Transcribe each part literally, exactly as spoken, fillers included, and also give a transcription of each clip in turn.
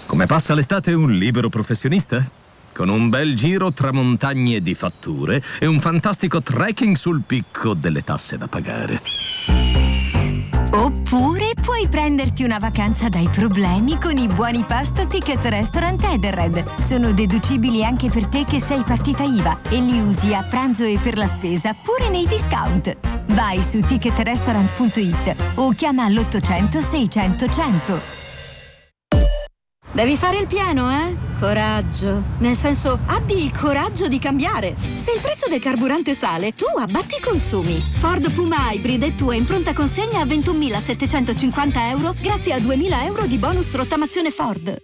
Come passa l'estate un libero professionista? Con un bel giro tra montagne di fatture e un fantastico trekking sul picco delle tasse da pagare. Oppure puoi prenderti una vacanza dai problemi con i buoni pasto Ticket Restaurant Edenred. Sono deducibili anche per te che sei partita I V A e li usi a pranzo e per la spesa pure nei discount. Vai su ticket restaurant punto it o chiama l'ottocento seicento cento. Devi fare il pieno, eh? Coraggio. Nel senso, abbi il coraggio di cambiare. Se il prezzo del carburante sale, tu abbatti i consumi. Ford Puma Hybrid è tua in pronta consegna a ventunomilasettecentocinquanta euro grazie a duemila euro di bonus rottamazione Ford.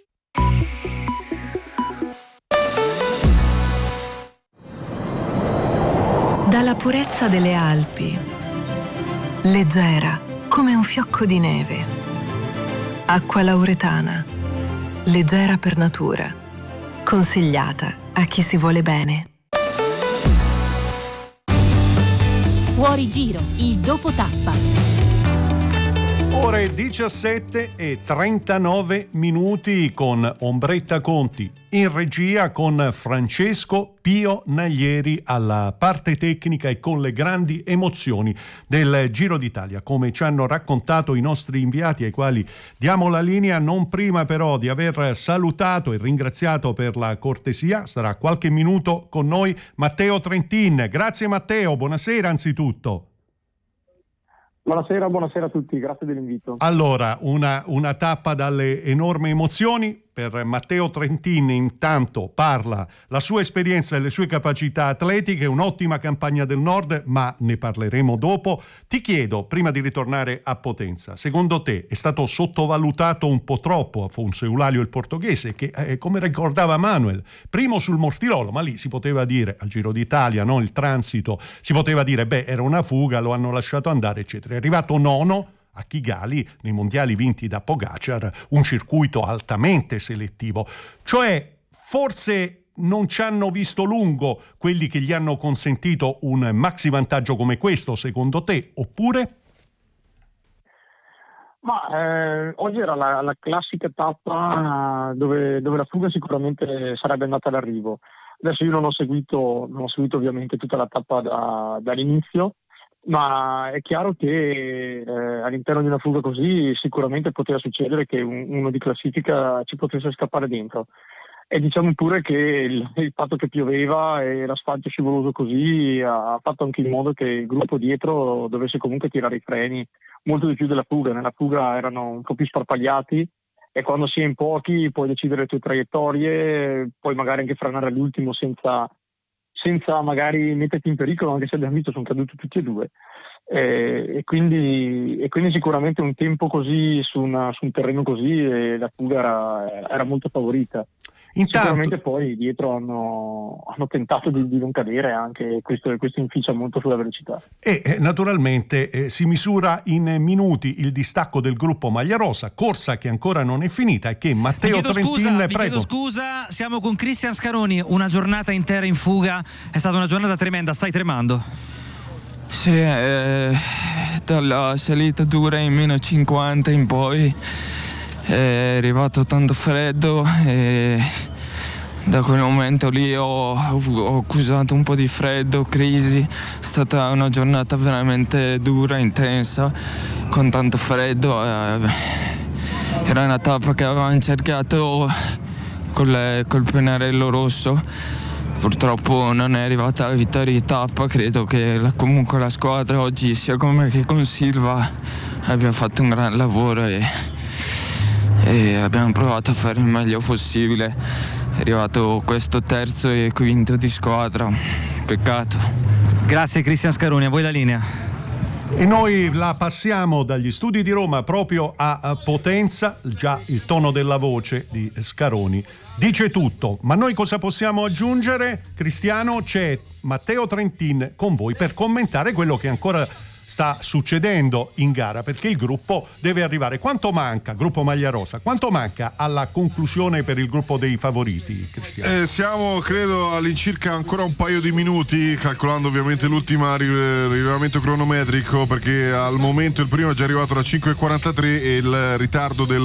Dalla purezza delle Alpi, leggera come un fiocco di neve. Acqua lauretana, leggera per natura, consigliata a chi si vuole bene. Fuori giro, il dopo tappa. Ore diciassette e trentanove minuti con Ombretta Conti in regia, con Francesco Pio Naglieri alla parte tecnica e con le grandi emozioni del Giro d'Italia, come ci hanno raccontato i nostri inviati, ai quali diamo la linea, non prima però di aver salutato e ringraziato per la cortesia. Sarà qualche minuto con noi Matteo Trentin. Grazie Matteo, buonasera anzitutto. Buonasera, buonasera a tutti, grazie dell'invito. Allora, una, una tappa dalle enormi emozioni. Per Matteo Trentin intanto parla la sua esperienza e le sue capacità atletiche, un'ottima campagna del Nord, ma ne parleremo dopo. Ti chiedo, prima di ritornare a Potenza, secondo te è stato sottovalutato un po' troppo Afonso Eulalia il portoghese, che eh, come ricordava Manuel, primo sul Mortirolo, ma lì si poteva dire, al Giro d'Italia, no? Il transito, si poteva dire, beh, era una fuga, lo hanno lasciato andare, eccetera. È arrivato nono a Kigali, nei mondiali vinti da Pogacar, un circuito altamente selettivo. Cioè, forse non ci hanno visto lungo quelli che gli hanno consentito un maxi vantaggio come questo, secondo te, oppure? Ma eh, oggi era la, la classica tappa dove, dove la fuga sicuramente sarebbe andata all'arrivo. Adesso io non ho seguito, non ho seguito ovviamente tutta la tappa da, dall'inizio, ma è chiaro che eh, all'interno di una fuga così sicuramente poteva succedere che un, uno di classifica ci potesse scappare dentro. E diciamo pure che il, il fatto che pioveva e l'asfalto scivoloso così ha fatto anche in modo che il gruppo dietro dovesse comunque tirare i freni molto di più della fuga. Nella fuga erano un po' più sparpagliati e quando si è in pochi puoi decidere le tue traiettorie, puoi magari anche frenare all'ultimo senza... senza magari metterti in pericolo, anche se abbiamo visto sono caduti tutti e due. E, e, quindi, e quindi sicuramente un tempo così su, una, su un terreno così e la fuga era, era molto favorita. Intanto... Sicuramente poi dietro hanno, hanno tentato di, di non cadere, anche questo, questo inficia molto sulla velocità. E eh, naturalmente eh, si misura in minuti il distacco del gruppo Maglia Rosa, corsa che ancora non è finita e che Matteo Trentin, scusa, prego. Mi chiedo scusa, siamo con Cristian Scaroni, una giornata intera in fuga, è stata una giornata tremenda, stai tremando? Sì, eh, dalla salita dura in meno cinquanta in poi è arrivato tanto freddo e da quel momento lì ho, ho accusato un po' di freddo, crisi. È stata una giornata veramente dura, intensa, con tanto freddo. Era una tappa che avevamo cercato col, col pennarello rosso. Purtroppo non è arrivata la vittoria di tappa. Credo che la, comunque la squadra oggi, sia con me che con Silva, abbia fatto un gran lavoro e, e abbiamo provato a fare il meglio possibile. È arrivato questo terzo e quinto di squadra, peccato. Grazie Cristian Scaroni, a voi la linea. E noi la passiamo dagli studi di Roma proprio a Potenza. Già il tono della voce di Scaroni dice tutto, ma noi cosa possiamo aggiungere? Cristiano, c'è Matteo Trentin con voi per commentare quello che ancora sta succedendo in gara, perché il gruppo deve arrivare. Quanto manca, gruppo Maglia Rosa, quanto manca alla conclusione per il gruppo dei favoriti, Cristiano? Eh, siamo credo all'incirca ancora un paio di minuti, calcolando ovviamente l'ultimo rilevamento cronometrico, perché al momento il primo è già arrivato da cinque e quarantatré e il ritardo del